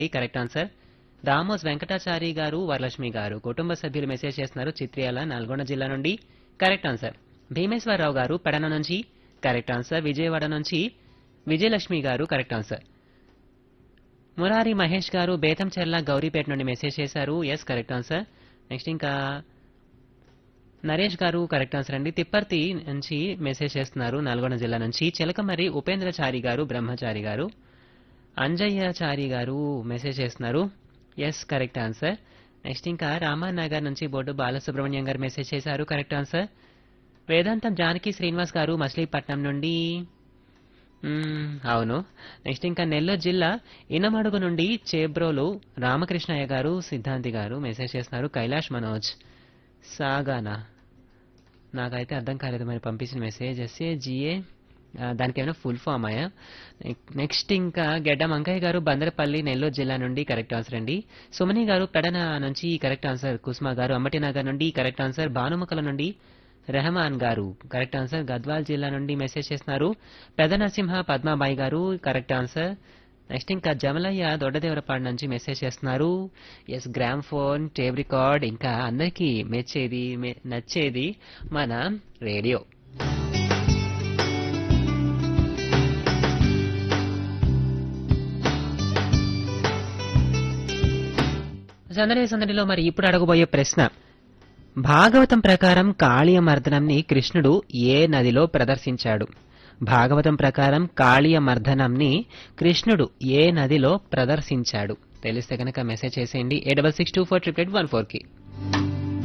Correct answer. దామోస్ Venkatachari గారు, వరలక్ష్మి గారు కుటుంబ సభ్యులు మెసేజ్ చేస్తున్నారు చిత్ర్యాల నల్గొండ జిల్లా నుండి. Correct answer. భీమేశ్వరరావు గారు పెడన నుంచి కరెక్ట్ ఆన్సర్. విజయవాడ నుంచి విజయలక్ష్మి గారు కరెక్ట్ ఆన్సర్. మురారి మహేష్ గారు బేతంచెర్ల గౌరీపేట నుండి మెసేజ్ చేశారు. Yes correct answer. నెక్స్ట్ ఇంకా నరేష్ గారు కరెక్ట్ ఆన్సర్ అండి. తిప్పర్తి నుంచి మెసేజ్ చేస్తున్నారు నల్గొండ జిల్లా నుంచి. చిలకమర్రి ఉపేంద్రచారి గారు, బ్రహ్మచారి గారు, అంజయ్యచారి గారు మెసేజ్ చేస్తున్నారు. Yes correct answer. నెక్స్ట్ ఇంకా రామానగర్ నుంచి బొడ్డు బాలసుబ్రహ్మణ్యం గారు మెసేజ్ చేశారు. Correct answer. వేదాంతం జానకి శ్రీనివాస్ గారు మచిలీపట్నం నుండి అవును. నెక్స్ట్ ఇంకా నెల్లూరు జిల్లా ఇనమడుగు నుండి చేబ్రోలు రామకృష్ణయ్య గారు, సిద్ధాంతి గారు మెసేజ్ చేస్తున్నారు. కైలాష్ మనోజ్ సాగానా నాకైతే అర్థం కాలేదు మరి పంపించిన మెసేజ్. ఎస్ఏజిఏ దానికి ఏమైనా ఫుల్ ఫామ్ అయ్యా. నెక్స్ట్ ఇంకా గెడ్డం అంకయ్య గారు బందరపల్లి నెల్లూరు జిల్లా నుండి కరెక్ట్ ఆన్సర్ అండి. సుమని గారు పెడన నుంచి కరెక్ట్ ఆన్సర్. కుస్మా గారు అంబటినగర్ నుండి కరెక్ట్ ఆన్సర్. భానుముఖల నుండి రెహమాన్ గారు కరెక్ట్ ఆన్సర్. గద్వాల్ జిల్లా నుండి మెసేజ్ చేస్తున్నారు. పెద నరసింహ పద్మాబాయి గారు కరెక్ట్ ఆన్సర్. నెక్స్ట్ ఇంకా జమలయ్య దొడ్డదేవరపాడు నుంచి మెసేజ్ చేస్తున్నారు. Yes gram phone, tape record ఇంకా అందరికీ నచ్చేది మన రేడియో. సందడిలో మరి ఇప్పుడు అడగబోయే ప్రశ్న, భాగవతం ప్రకారం కాళీయమర్దనంని కృష్ణుడు ఏ నదిలో ప్రదర్శించాడు? భాగవతం ప్రకారం కాళీయమర్దనంని కృష్ణుడు ఏ నదిలో ప్రదర్శించాడు? తెలిస్తే కనుక మెసేజ్ చేసేయండి 8662488114కి.